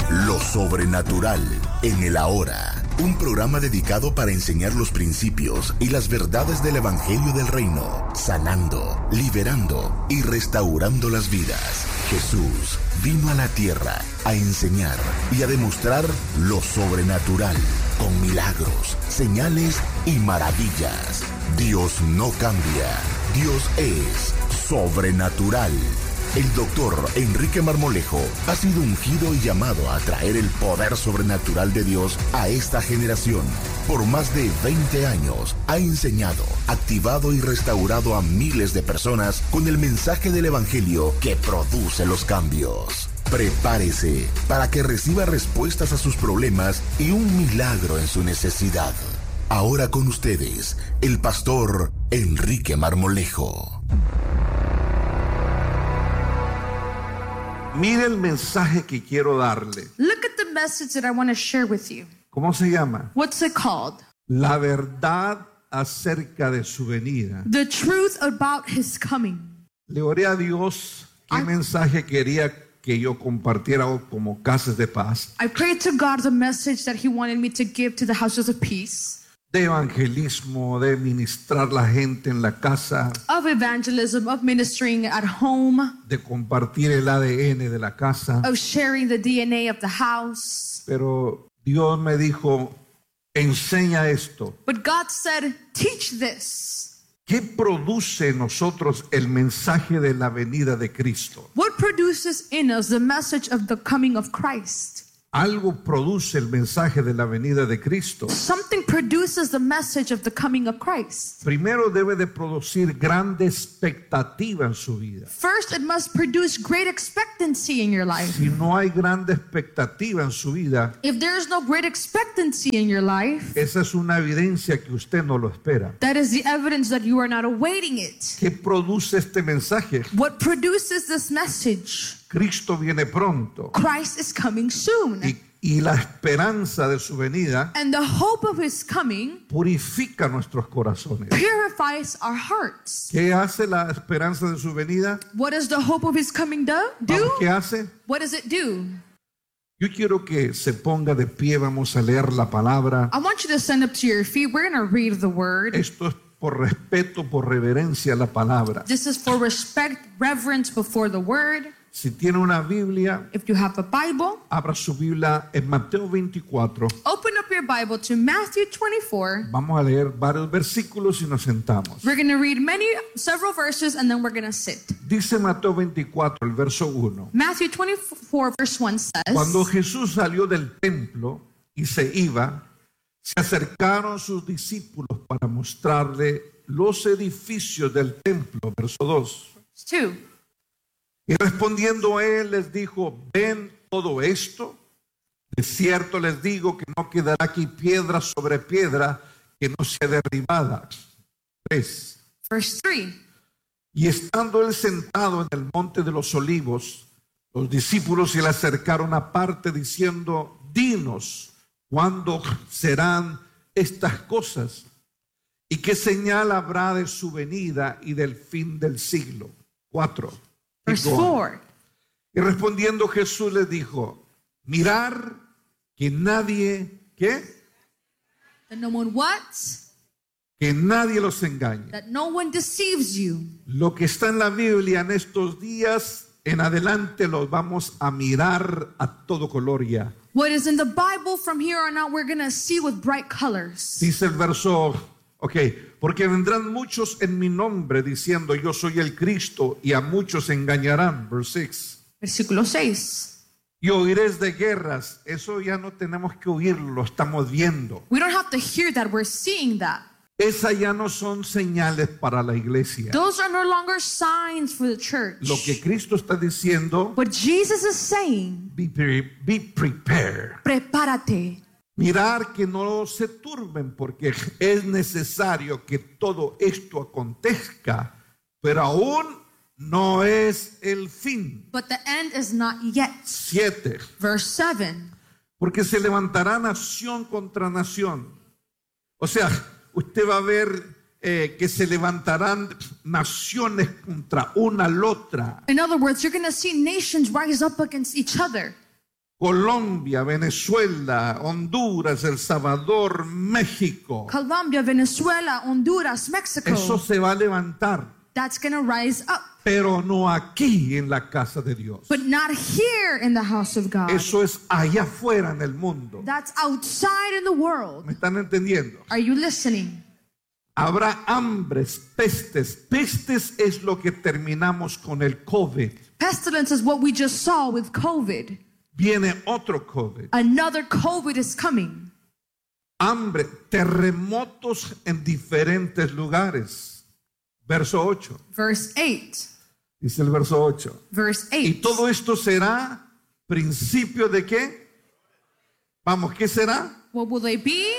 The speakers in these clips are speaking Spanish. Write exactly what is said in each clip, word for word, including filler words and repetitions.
Lo sobrenatural en el ahora. Un programa dedicado para enseñar los principios y las verdades del Evangelio del Reino, sanando, liberando y restaurando las vidas. Jesús vino a la tierra a enseñar y a demostrar lo sobrenatural con milagros, señales y maravillas. Dios no cambia. Dios es sobrenatural. El doctor Enrique Marmolejo ha sido ungido y llamado a traer el poder sobrenatural de Dios a esta generación. Por más de veinte años ha enseñado, activado y restaurado a miles de personas con el mensaje del Evangelio que produce los cambios. Prepárese para que reciba respuestas a sus problemas y un milagro en su necesidad. Ahora con ustedes, el pastor Enrique Marmolejo. Mire el mensaje que quiero darle. Look at the message that I want to share with you. ¿Cómo se llama? What's it called? La verdad acerca de su venida. The truth about his coming. Le oré a Dios qué I, mensaje quería que yo compartiera como Casas de Paz. I prayed to God the message that he wanted me to give to the houses of peace. De evangelismo, de ministrar la gente en la casa, of evangelism, of ministering at home, de compartir el A D N de la casa. of sharing the D N A of the house. Pero Dios me dijo, enseña esto. But God said, teach this. ¿Qué produce en nosotros el mensaje de la venida de Cristo? What produces in us the message of the coming of Christ? Algo produce el mensaje de la venida de Cristo. Something produces the message of the coming of Christ. Primero debe de producir grande expectativa en su vida. First, it must produce great expectancy in your life. Si no hay grande expectativa en su vida, If there is no great expectancy in your life, esa es una evidencia que usted no lo espera. that is the evidence that you are not awaiting it. ¿Qué produce este mensaje? What produces this message? Cristo viene pronto. Christ is coming soon. Y, y la esperanza de su venida And the hope of his coming purifica nuestros corazones. purifies our hearts. ¿Qué hace la esperanza de su venida? What does the hope of his coming do? Vamos, do? ¿qué hace? What does it do? Yo quiero que se ponga de pie, vamos a leer la palabra. I want you to stand up to your feet. We're going to read the word. Esto es por respeto, por reverencia a la palabra. This is for respect, reverence before the word. Si tiene una Biblia, If you have a Bible, abra su Biblia en Mateo veinticuatro. open up your Bible to Matthew twenty-four. Vamos a leer varios versículos y nos sentamos. We're going to read many, several verses, and then we're going to sit. Dice Mateo veinticuatro, el verso uno. Matthew twenty-four, verse one says, Cuando Jesús salió del templo y se iba, se acercaron sus discípulos para mostrarle los edificios del templo. Verso dos. two. Y respondiendo él les dijo, ¿ven todo esto? De cierto les digo que no quedará aquí piedra sobre piedra que no sea derribada. tres. Verse three. Y estando él sentado en el monte de los olivos, los discípulos se le acercaron aparte diciendo, dinos, ¿cuándo serán estas cosas? ¿Y qué señal habrá de su venida y del fin del siglo? cuatro. Verse four. Y respondiendo Jesús les dijo, mirar que nadie, ¿qué? That no one what? Que nadie los engañe. That no one deceives you. Lo que está en la Biblia en estos días en adelante los vamos a mirar a todo color ya. What is in the Bible from here on out, we're going to see with bright colors. Dice el verso, ok, porque vendrán muchos en mi nombre diciendo yo soy el Cristo y a muchos engañarán. Verse seis. Versículo seis. Y oiréis de guerras. Eso ya no tenemos que oírlo, lo estamos viendo. We don't have to hear that, we're seeing that. Esas ya no son señales para la iglesia. Those are no longer signs for the church. Lo que Cristo está diciendo, What Jesus is saying, be, pre- be prepared. prepárate. Mirar que no se turben porque es necesario que todo esto acontezca, pero aún no es el fin. But the end is not yet. Siete. Verse seven. Porque se levantará nación contra nación. O sea, usted va a ver eh, que se levantarán naciones contra una a la otra. In other words, you're going to see nations rise up against each other. Colombia, Venezuela, Honduras, El Salvador, México. Colombia, Venezuela, Honduras, Mexico. Eso se va a levantar. That's going to rise up. Pero no aquí en la casa de Dios. But not here in the house of God. Eso es allá afuera en el mundo. That's outside in the world. ¿Me están entendiendo? Are you listening? Habrá hambres, pestes. Pestes es lo que terminamos con el COVID. Pestilence is what we just saw with COVID. Viene otro COVID. Another COVID is coming. Hambre, terremotos en diferentes lugares. Verso ocho. Verse eight. Dice el verso ocho. Verse Y eight. todo esto será principio de qué? Vamos, ¿qué será? What will they be?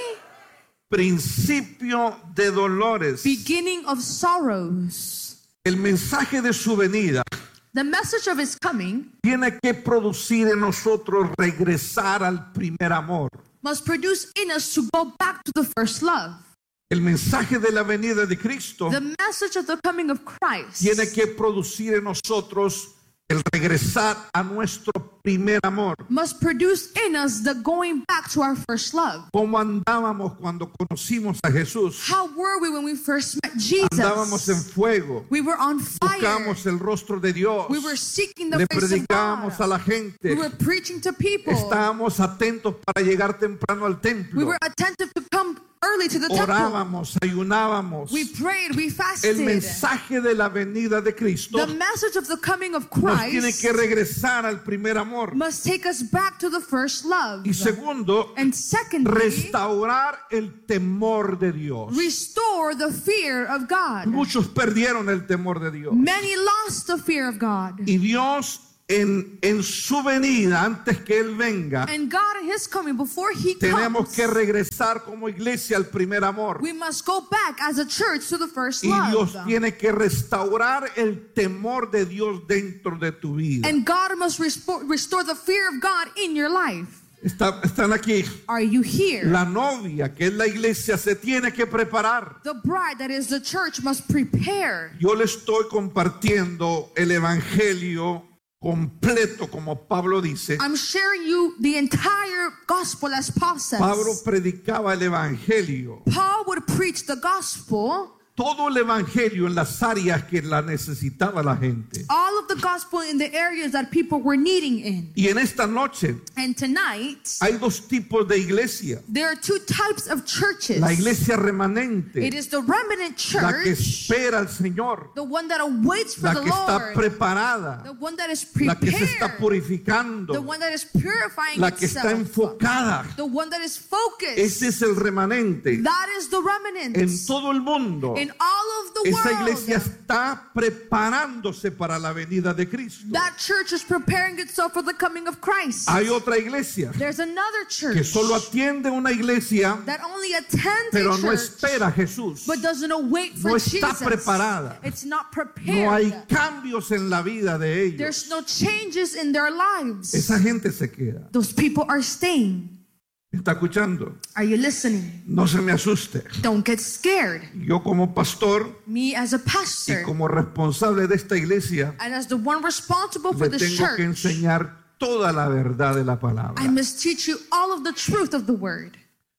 Principio de dolores. Beginning of sorrows. El mensaje de su venida The message of his coming tiene que producir en nosotros regresar al primer amor. must produce in us to go back to the first love. El mensaje de la venida de Cristo The message of the coming of Christ tiene que producir en nosotros el regresar a nuestro primer amor. must produce in us the going back to our first love. ¿Cómo andábamos cuando conocimos a Jesús? How were we when we first met Jesus? Andábamos en fuego. We were on fire. Buscábamos el rostro de Dios. We were seeking the Le face of predicábamos God. a la gente. We were preaching to people. Estábamos atentos para llegar temprano al We templo. were attentive to come early to the temple. Orábamos, ayunábamos. We prayed, we El fasted. mensaje de la venida de Cristo The message of the coming of nos tiene Christ que regresar al primer amor. must take us back to the first love. Y segundo, And secondly, restaurar el temor de Dios. restore the fear of God. Muchos perdieron el temor de Dios. Many lost the fear of God. Y Dios en, en su venida, antes que Él venga, And God in his coming, before he tenemos comes, que regresar como iglesia al primer amor. we must go back as a church to the first Y Dios love. tiene que restaurar el temor de Dios dentro de tu vida. And God must restore, restore the fear of God in your life. Está- están aquí. Are you here? La novia, que es la iglesia, se tiene que preparar. The bride, that is the church, must prepare. Yo le estoy compartiendo el evangelio completo, como Pablo dice. I'm sharing you the entire gospel as Paul says. Pablo predicaba el evangelio. Paul would preach the gospel, Todo el evangelio en las áreas que la necesitaba la gente. all of the gospel in the areas that people were needing in. Y en esta noche And tonight, hay dos tipos de iglesia. there are two types of churches. La iglesia remanente, It is the remnant la que church, espera al Señor, the one that awaits for la the que está Lord, preparada, the one that is la que se está prepared, purificando, the one that is purifying la que está itself, enfocada. the one that is focused. Ese es el remanente. That is the remnant. En todo el mundo, In all of the esa world, iglesia está preparándose para la venida de Cristo. that church is preparing itself for the coming of Christ. Hay otra iglesia There's another church que solo atiende una iglesia, that only attends pero a no church, espera a Jesús. but doesn't await for No está Jesus. preparada. It's not No prepared. hay cambios en la vida de ellos. There's no changes in their lives. Esa gente se queda. Those people are staying. ¿Está escuchando? Are you listening? No se me asuste. Don't get scared. Yo como pastor Me as a y pastor como responsable de esta iglesia, and as the one responsible for le this tengo que church, enseñar toda la verdad de la I palabra. must teach you all of the truth of the word.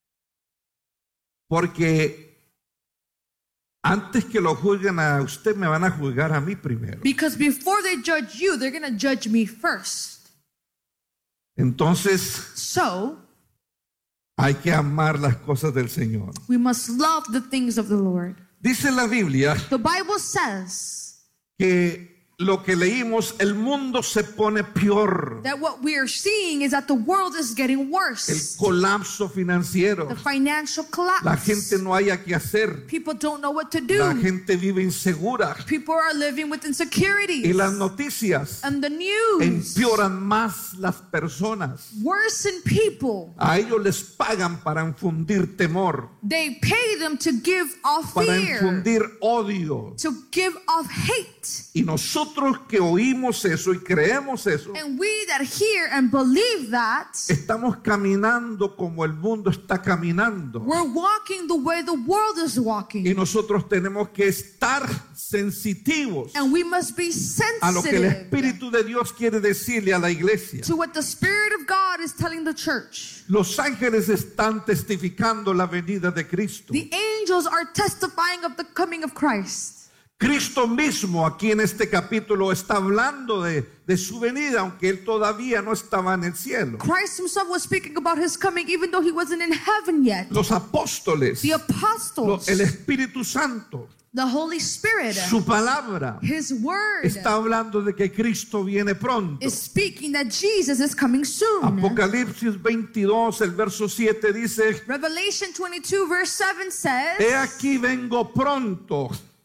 Porque antes que lo juzguen a usted, me van a juzgar a mí primero. Because before they judge you, they're going to judge me first. Entonces So, hay que amar las cosas del Señor. we must love the things of the Lord. Dice la Biblia The Bible says que lo que leímos, el mundo se pone peor. that what we are seeing is that the world is getting El worse. colapso financiero. The financial collapse. La gente no haya que hacer. People don't know what to La do. gente vive insegura. People are living with insecurities. Y las noticias And the news empeoran más las personas. worsen people. A ellos les pagan para infundir temor, They pay them to give off para fear, infundir odio. to give off hate. Y nosotros nosotros que oímos eso y creemos eso, And we that hear and believe that, estamos caminando como el mundo está caminando. we're walking the way the world is Y walking. nosotros tenemos que estar sensitivos And we must be a lo que el sensitive Espíritu de Dios quiere decirle a la iglesia. to what the Spirit of God is telling the church. Los ángeles están testificando la venida de Cristo. The angels are testifying of the coming of Christ. Cristo mismo aquí en este capítulo está hablando de, de su venida, aunque él todavía no estaba en el cielo. Christ himself was speaking about his coming even though he wasn't in heaven yet. Los apóstoles, The lo- apostles, el Espíritu Santo, the Holy Spirit, su palabra his word está hablando de que Cristo viene pronto. is speaking that Jesus is coming soon. Apocalipsis veintidós, el verso siete dice: Revelation twenty-two verse seven says, He aquí vengo pronto.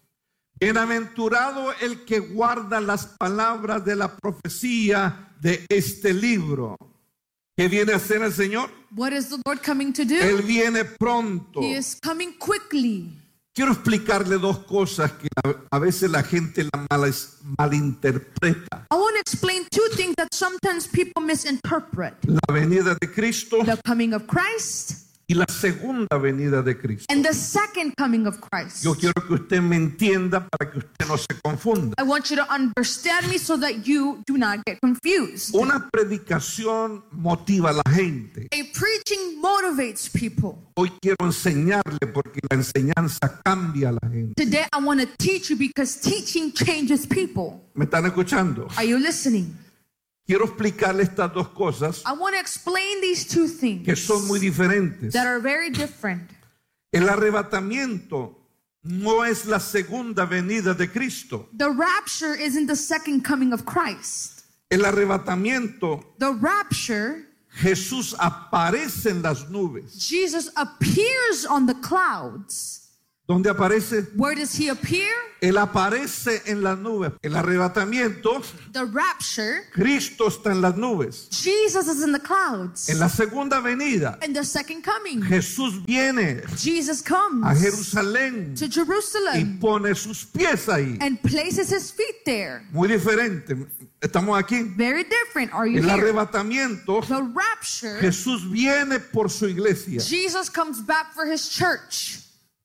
Bienaventurado el que guarda las palabras de la profecía de este libro. ¿Qué viene a hacer el Señor? what is the Lord coming to do? Él viene pronto. He is coming quickly. Quiero explicarle dos cosas que a, a veces la gente la mal, malinterpreta. I want to explain two things that sometimes people misinterpret. La venida de Cristo The coming of Christ y la segunda venida de Cristo. and the second coming of Christ. Yo quiero que usted me entienda para que usted no se confunda. I want you to understand me so that you do not get confused. Una predicación motiva a la gente. A preaching motivates people. Hoy quiero enseñarle porque la enseñanza cambia a la gente. Today I want to teach you because teaching changes people. ¿Me están escuchando? Are you listening? Quiero explicarle estas dos cosas I want to explain these two things que son muy diferentes. that are very different. El arrebatamiento no es la segunda venida de Cristo. The rapture isn't the second coming of Christ. El arrebatamiento, The rapture, Jesús aparece en las nubes. Jesus appears on the clouds. ¿Dónde aparece? Where does he appear? Él aparece en las nubes. El arrebatamiento, The rapture, Cristo está en las nubes. Jesus is in the clouds. En la segunda venida, In the second coming, Jesús viene Jesus comes a Jerusalén to y Jerusalem pone sus pies ahí. and places his feet there. Muy diferente. Estamos aquí. Very different. Are you El here? arrebatamiento, The rapture, Jesús viene por su iglesia. Jesus comes back for his church.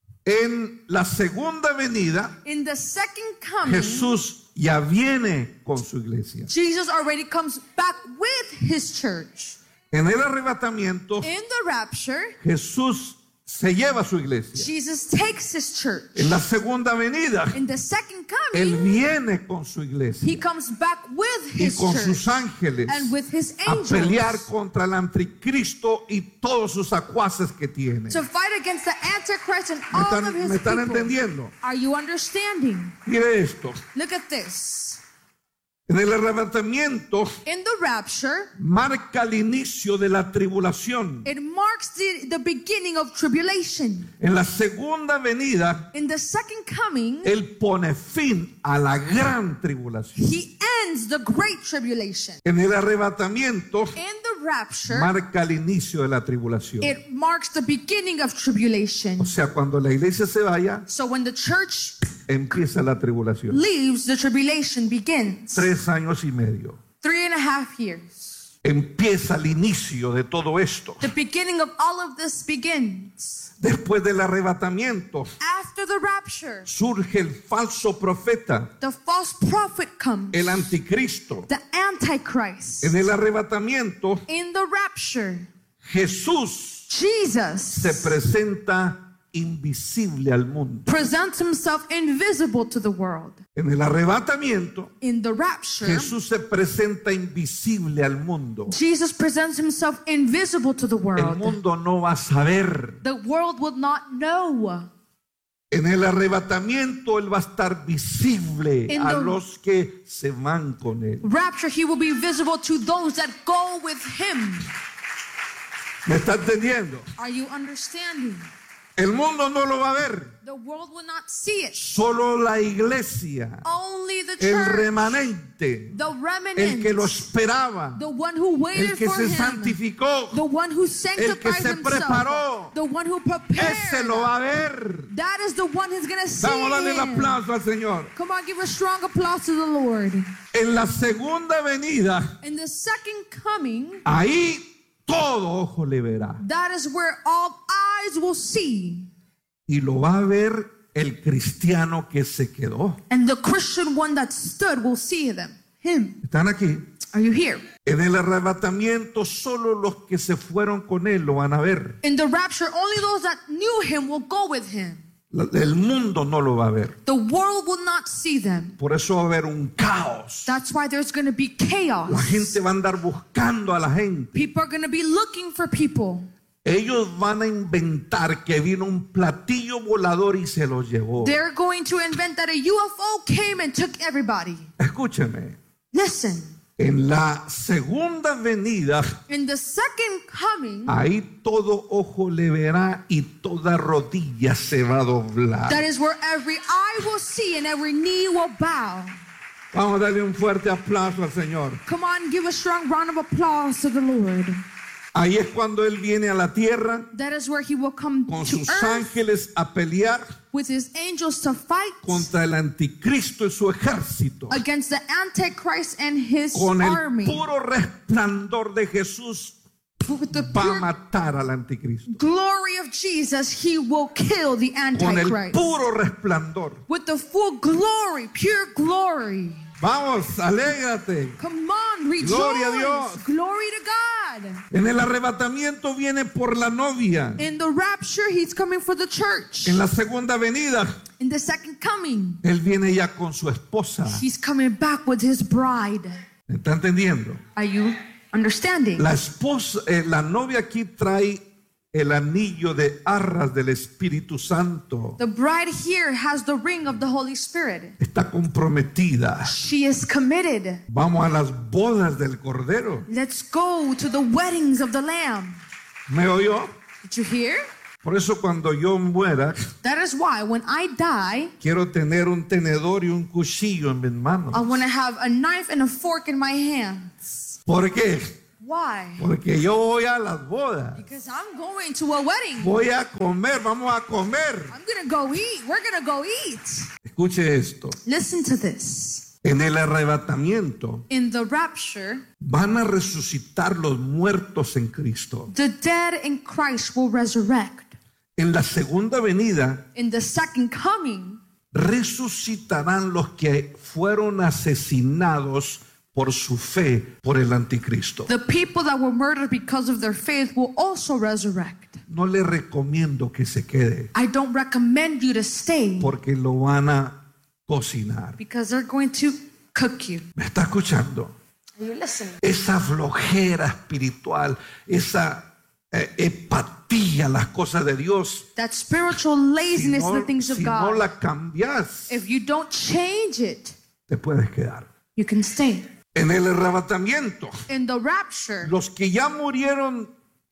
En la segunda venida, In the second coming, Jesús ya viene con su iglesia. Jesus already comes back with his church. En el arrebatamiento, In the rapture, Jesús se lleva su iglesia. Jesus takes his church. En la segunda venida, In the second Él coming, viene con su iglesia he comes back with y his con church sus ángeles and with his a pelear angels contra el anticristo y todos sus acuaces que tiene. to fight against the Antichrist and ¿Me all están, of his me están people. entendiendo? Are you understanding? Mire esto. Look at this. En el arrebatamiento In the rapture, marca el inicio de la tribulación. it marks the, the beginning of tribulation. En la segunda venida, In the second coming, Él pone fin a la gran tribulación. he ends the great tribulation. En el arrebatamiento In the rapture, marca el inicio de la tribulación. it marks the beginning of tribulation. O sea, cuando la iglesia se vaya, So when the church empieza la tribulación. leaves, the tribulation begins. Tres años y medio. Three and a half years. Empieza el inicio de todo esto. The beginning of all of this begins. Después del arrebatamiento, After the rapture, surge el falso profeta, the false prophet comes. el anticristo. The Antichrist. En el arrebatamiento, In the rapture, Jesús Jesus se presenta invisible al mundo. presents himself invisible to the world. En el arrebatamiento, In the rapture, Jesús se presenta invisible al mundo. Jesus presents himself invisible to the El world. mundo no va a saber. The world will not know. En el arrebatamiento Él va a estar visible In a the- los que se van con Él. Rapture, he will be visible to those that go with him. ¿Me está entendiendo? Are you understanding? El mundo no lo va a ver. The world will not see it. Solo la iglesia, Only the el church, remanente, the el que lo remnant, esperaba, the one who waited el que for se him, santificó, the one who el que sanctified se himself, preparó The one who prepared. Ese lo va a ver. That is the one who's going to see Vamos a darle el him. aplauso al Señor. Come on, give a strong applause to the Lord. En la segunda venida, In the second coming, ahí todo ojo le verá. that is where all eyes will see. Y lo va a ver el cristiano que se quedó. And the Christian one that stood will see them. Him. ¿Están aquí? Are you here? En el arrebatamiento solo los que se fueron con él lo van a ver. In the rapture, only those that knew him will go with him. La- El mundo no lo va a ver. The world will not see them. Por eso va a haber un caos. That's why there's going to be La chaos. gente va a andar buscando a la gente. People are going to be looking for people. Ellos van a inventar que vino un platillo volador y se los llevó. They're going to invent that a U F O came and took everybody. Escúcheme. Listen, En la segunda venida, in the second coming, ahí todo ojo le verá y toda rodilla se va a doblar. that is where every eye will see and every knee will bow. Vamos a darle un fuerte aplauso al Señor. Come on, give a strong round of applause to the Lord. Ahí es cuando Él viene a la tierra That is where he will come con to sus earth ángeles a pelear with his angels to fight contra el anticristo y su ejército. against the Antichrist and his Con el army. puro resplandor de Jesús With the va a pure matar al anticristo. glory of Jesus, he will kill the Con el Antichrist. puro resplandor. With the full glory, pure glory. Vamos, alégrate. Come on, rejoice. Gloria a Dios. Glory to God. En el arrebatamiento viene por la novia. In the rapture, he's coming for the church. En la segunda venida, In the second coming, Él viene ya con su esposa. he's coming back with his bride. ¿Me está entendiendo? Are you understanding? La esposa, eh, la novia aquí trae el anillo de arras del Espíritu Santo. The bride here has the ring of the Holy Spirit. Está comprometida. She is committed. Vamos a las bodas del Cordero. Let's go to the weddings of the Lamb. ¿Me oyó? Did you hear? Por eso cuando yo muera, That is why when I die, quiero tener un tenedor y un cuchillo en mis manos. I want to have a knife and a fork in my hands. ¿Por qué? Why? Porque yo voy a las bodas. Because I'm going to a wedding. Voy a comer, vamos a comer. I'm going to go eat. We're going to go eat. Escuche esto. Listen to this. En el arrebatamiento In the rapture, van a resucitar los muertos en Cristo. the dead in Christ will resurrect. En la segunda venida In the second coming, resucitarán los que fueron asesinados por su fe por el anticristo. the people that were murdered because of their faith will also resurrect. No le recomiendo que se quede I don't recommend you to stay porque lo van a cocinar. because they're going to cook you. ¿Me está escuchando? Are you listening? Esa flojera espiritual, esa eh, empatía a las cosas de Dios. That spiritual Si laziness in no, the things of si no God. la cambias, If you don't change it, te puedes quedar. you can stay. En el arrebatamiento, In the rapture, los que ya murieron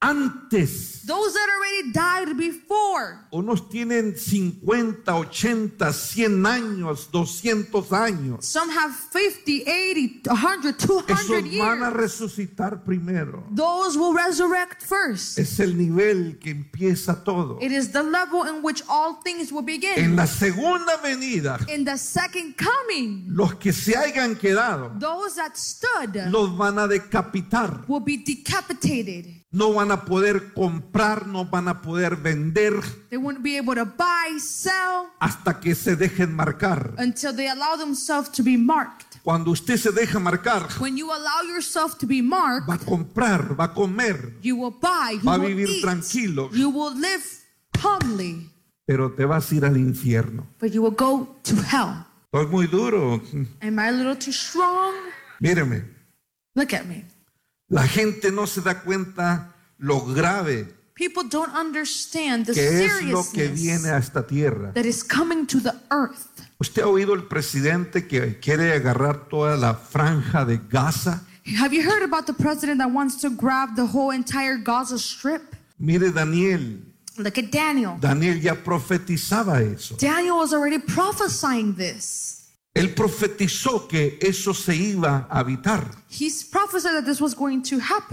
antes, those that already died before, unos tienen cincuenta, ochenta, cien años, doscientos años. some have fifty, eighty, one hundred, two Esos hundred van a years. resucitar primero. Those will resurrect first. Es el nivel que empieza todo. It is the level in which all things will En begin. la segunda venida, In the second coming, los que se hayan quedado, those that stood los van a decapitar. will be decapitated. No van a poder comprar, no van a poder vender They wouldn't be able to buy, sell, hasta que se dejen marcar. until they allow themselves to be marked. Cuando usted se deja marcar, When you allow yourself to be marked, va a comprar, va a comer, you will buy, you va a will vivir eat, tranquilo, you will live calmly, pero te vas a ir al infierno. but you will go to hell. Estoy muy duro. Am I a little too strong? Míreme, Look at me. la gente no se da cuenta lo grave People don't understand the que es lo que seriousness viene a esta tierra. that is coming to the earth. ¿Usted ha oído el presidente que quiere agarrar toda la franja de Gaza? Have you heard about the president that wants to grab the whole entire Gaza Strip? Mire Daniel, Look at Daniel. Daniel ya profetizaba eso. Daniel was already prophesying this. Él profetizó que eso se iba a habitar. He's prophesied that this was going to happen.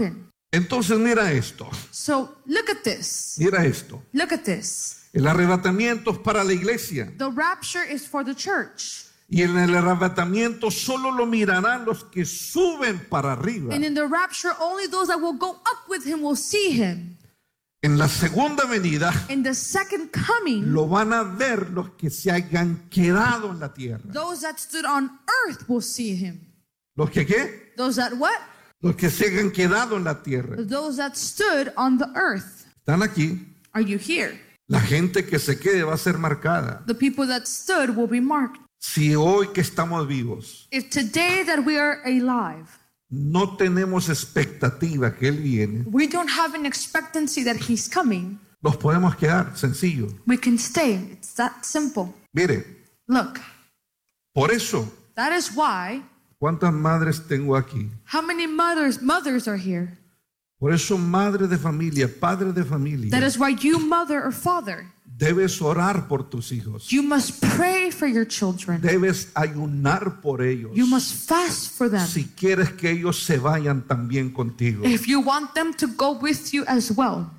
Entonces mira esto, So look at this. mira esto. Look at this. El arrebatamiento es para la iglesia. The rapture is for the church. Y en el arrebatamiento solo lo mirarán los que suben para arriba. And in the rapture, only those that will go up with him will see him. En la segunda venida In the second coming, lo van a ver los que se hayan quedado en la tierra. those that stood on earth will see him. ¿Los que qué? Those that what? Los que se hayan quedado en la tierra. Those that stood on the earth. Están aquí. Are you here? La gente que se quede va a ser marcada. The people that stood will be marked. Si hoy que estamos vivos If today that we are alive, no tenemos expectativa que Él viene, we don't have an expectancy that he's coming, nos podemos quedar, sencillo. we can stay. It's that simple. Mire, Look, por eso, that is why, ¿cuántas madres tengo aquí? how many mothers mothers are here? Por eso, madre de familia, padre de familia, That is why you, mother or father, debes orar por tus hijos. you must pray for your children. Debes ayunar por ellos. You must fast for them. Si quieres que ellos se vayan también contigo. If you want them to go with you as well.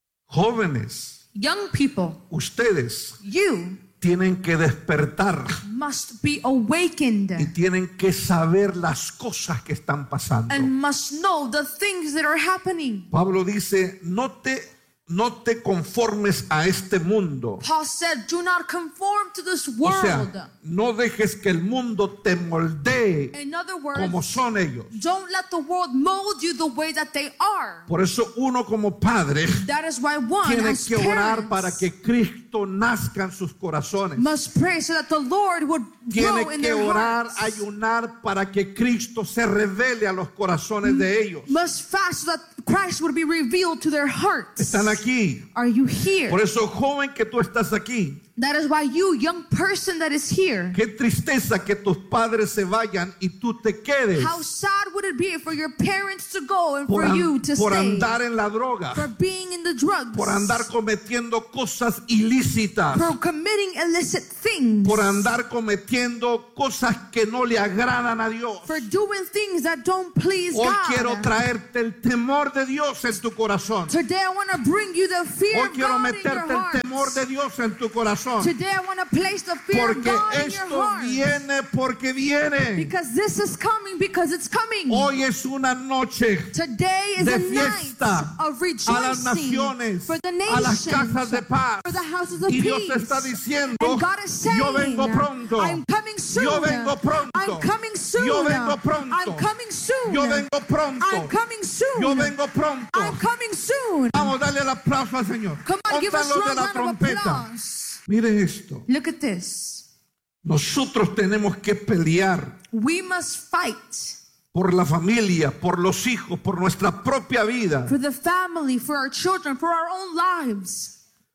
Jóvenes, Young people, ustedes you tienen que despertar must be awakened y tienen que saber las cosas que están pasando. and must know the things that are happening. Pablo dice, no te, no te conformes a este mundo. Paul said, do not conform to this O world. sea, no dejes que el mundo te moldee In other words, como son ellos. don't let the world mold you the way that they are. Por eso uno como padre That is why one tiene as que orar parents para que Cristo nazca en sus corazones. must pray so that the Lord would grow Tiene in que their orar, hearts. ayunar para que Cristo se revele a los corazones de ellos. Must fast so that Christ would be revealed to their hearts. Están aquí. Are you here? Por eso, joven, que tú estás aquí. That is why you, young person that is here, Qué tristeza que tus padres se vayan y tú te quedes how sad would it be for your parents to go and por, for an- you to por stay, andar en la droga, for being in the drugs, por andar cometiendo cosas ilícitas, for committing illicit things, por andar cometiendo cosas que no le agradan a Dios. for doing things that don't please Hoy God. quiero traerte el temor de Dios en tu corazón. Today I want to bring you the fear Hoy of quiero God in meterte your el heart. temor de Dios en tu corazón. Today I want to place the fear of Porque God in your esto heart. viene porque viene. Because this is coming, because it's coming. Hoy es una noche Today is de a fiesta night of a las rejoicing naciones, for the a nations, las casas de paz. for the houses of Y Dios peace. está diciendo, And God is saying, yo vengo pronto, I'm coming soon. yo vengo pronto, I'm coming soon. yo vengo pronto, I'm coming soon. yo vengo pronto, I'm coming soon. yo vengo pronto. I'm coming soon. Vamos a darle el aplauso al Señor. Come on, give us Póntalo de one la round of trompeta. applause. Mire esto, Look at this. nosotros tenemos que pelear We must fight por la familia, por los hijos, por nuestra propia vida. for the family, for our children, for our own lives.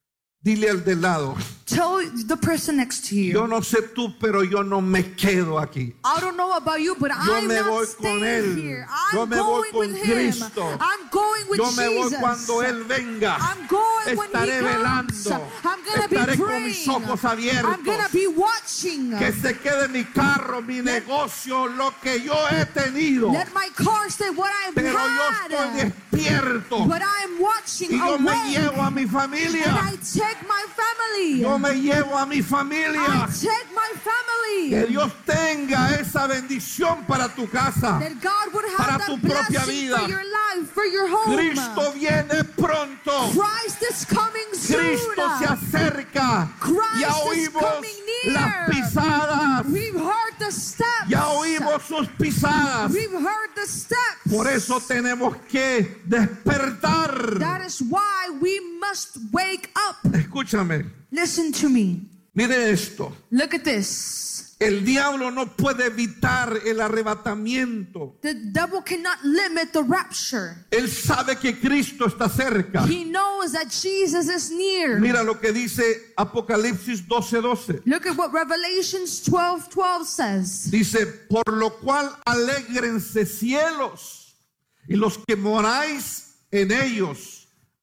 Dile al de lado, Tell the person next to you. yo no sé tú, pero yo no me quedo aquí. I don't know about you, but Yo I'm me not voy staying con él. here. Yo I'm me voy going con with him. Cristo. I'm going with Yo me voy Jesus. cuando Él venga. I'm going when Estaré he comes. velando. I'm gonna be Estaré con praying. mis ojos abiertos. I'm gonna be watching. Que se quede mi carro, mi negocio, lo que yo he tenido. Let my car say what I've Pero yo had. estoy despierto. But I'm watching Y yo me awake. llevo a mi And familia. I take my family. Yo me llevo a mi familia. I take my family. Que Dios tenga esa bendición para tu casa. That God would have Para that tu propia blessing vida. for your life, for your home. Cristo viene pronto. Christ is coming soon. Cristo se acerca. Christ Ya is oímos coming near. las pisadas. We've heard the steps. Ya oímos sus pisadas. We've heard the steps. Por eso tenemos que despertar. That is why we must wake up. Escúchame, Listen to me. mire esto. Look at this. El diablo no puede evitar el arrebatamiento. The devil cannot limit the rapture. Él sabe que Cristo está cerca. He knows that Jesus is near. Mira lo que dice Apocalipsis doce doce. Look at what Revelations twelve twelve says. Dice, por lo cual alégrense cielos y los que moráis en ellos.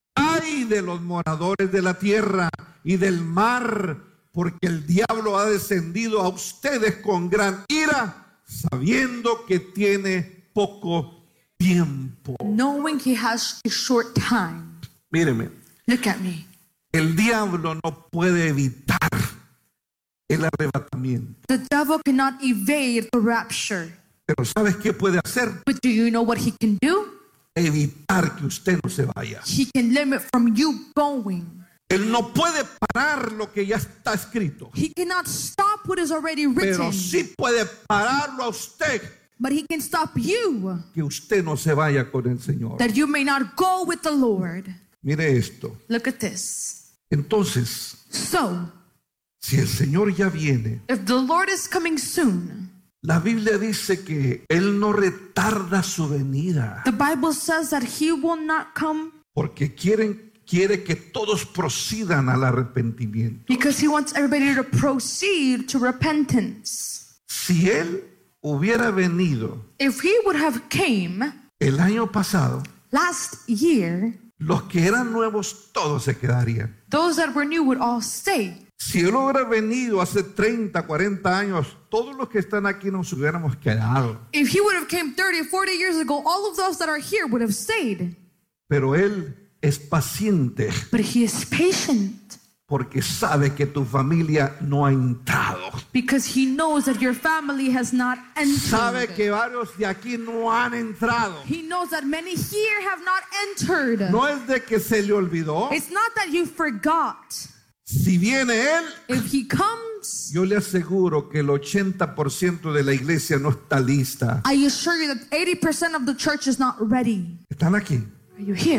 Ay de los moradores de la tierra y del mar, porque el diablo ha descendido a ustedes con gran ira, sabiendo que tiene poco tiempo. knowing he has a short time. Míreme, Look at me. el diablo no puede evitar el arrebatamiento. The devil cannot evade the rapture. Pero ¿sabes qué puede hacer? But do you know what he can do? Evitar que usted no se vaya. He can limit from you going. Él no puede parar lo que ya está escrito, He cannot stop what is already written. pero sí puede pararlo a usted, But he can stop you, que usted no se vaya con el Señor. that you may not go with the Lord. Mire esto. Look at this. Entonces, So, si el Señor ya viene, if the Lord is coming soon, la Biblia dice que Él no retarda su venida, the Bible says that he will not come porque quieren, quiere que todos procedan al arrepentimiento. because he wants everybody to proceed to repentance. Si Él hubiera venido If he would have came el año pasado, last year, los que eran nuevos todos se quedarían. those that were new would all stay. Si Él hubiera venido hace treinta, cuarenta años, todos los que están aquí nos hubiéramos quedado. If he would have came thirty, forty years ago, all of those that are here would have stayed. Pero Él es paciente But he is patient porque sabe que tu familia no ha entrado. because he knows that your family has not Sabe entered. que varios de aquí no han entrado. He knows that many here have not entered. No es de que se le olvidó. It's not that you forgot. Si viene Él, If he comes, yo le aseguro que el ochenta por ciento de la iglesia no está lista. I assure you that eighty percent of the church is not ready. ¿Están aquí? Are you here?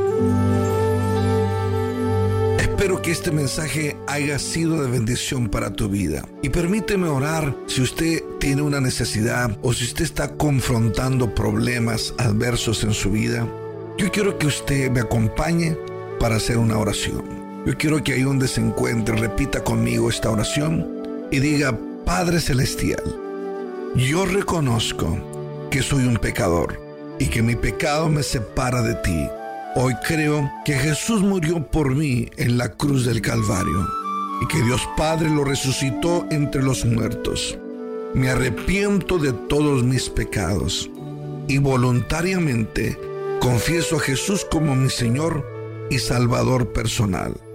Espero que este mensaje haya sido de bendición para tu vida. Y permíteme orar si usted tiene una necesidad o si usted está confrontando problemas adversos en su vida. Yo quiero que usted me acompañe para hacer una oración. Yo quiero que ahí donde se encuentre repita conmigo esta oración y diga: Padre Celestial, yo reconozco que soy un pecador y que mi pecado me separa de ti. Hoy creo que Jesús murió por mí en la cruz del Calvario y que Dios Padre lo resucitó entre los muertos. Me arrepiento de todos mis pecados y voluntariamente confieso a Jesús como mi Señor y Salvador personal.